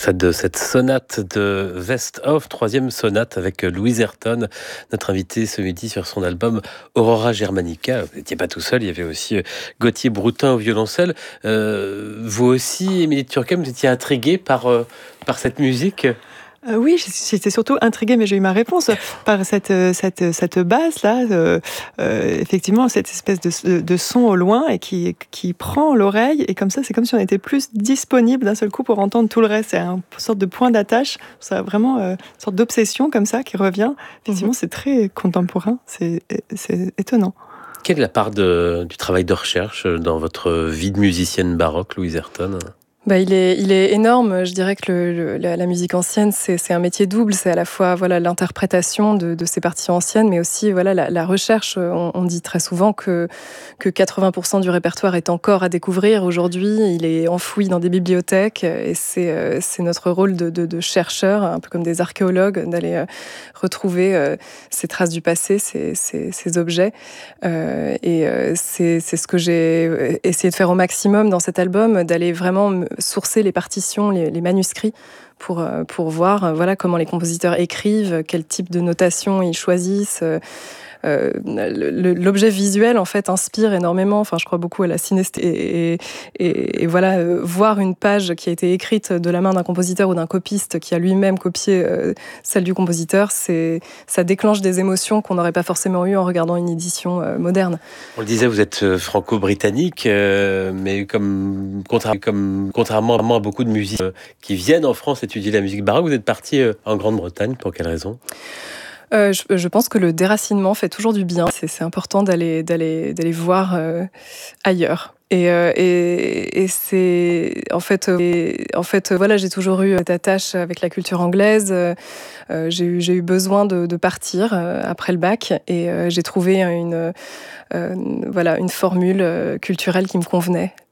extrait de cette sonate de Westhoff, troisième sonate avec Louise Ayrton, notre invité ce midi sur son album Aurora Germanica. Vous n'étiez pas tout seul, il y avait aussi Gauthier Broutin au violoncelle. Vous aussi, Émilie Turckheim, vous étiez intriguée par cette musique? Oui, j'étais surtout intriguée, mais j'ai eu ma réponse par cette basse-là, effectivement, cette espèce de son au loin et qui prend l'oreille, et comme ça, c'est comme si on était plus disponible d'un seul coup pour entendre tout le reste. C'est une sorte de point d'attache, ça a vraiment une sorte d'obsession comme ça qui revient. Effectivement, c'est très contemporain, c'est étonnant. Quelle est la part du travail de recherche dans votre vie de musicienne baroque, Louise Ayrton? Il est énorme. Je dirais que la musique ancienne, c'est un métier double. C'est à la fois l'interprétation de ces partitions anciennes, mais aussi la recherche. On dit très souvent que 80% du répertoire est encore à découvrir aujourd'hui. Il est enfoui dans des bibliothèques, et c'est notre rôle de chercheur, un peu comme des archéologues, d'aller retrouver ces traces du passé, ces objets. C'est ce que j'ai essayé de faire au maximum dans cet album, d'aller vraiment sourcer les partitions, les manuscrits, pour voir comment les compositeurs écrivent, quel type de notation ils choisissent. L'objet visuel en fait inspire énormément. Enfin, je crois beaucoup à la synesthésie, et voir une page qui a été écrite de la main d'un compositeur ou d'un copiste qui a lui-même copié celle du compositeur, ça déclenche des émotions qu'on n'aurait pas forcément eues en regardant une édition moderne. On le disait, vous êtes franco-britannique, mais contrairement à beaucoup de musiciens qui viennent en France étudier la musique baroque, vous êtes parti en Grande-Bretagne. Pour quelle raison? Je pense que le déracinement fait toujours du bien. C'est important d'aller voir ailleurs. Et c'est en fait, j'ai toujours eu cette attache avec la culture anglaise. J'ai eu besoin de partir après le bac, et j'ai trouvé une formule culturelle qui me convenait.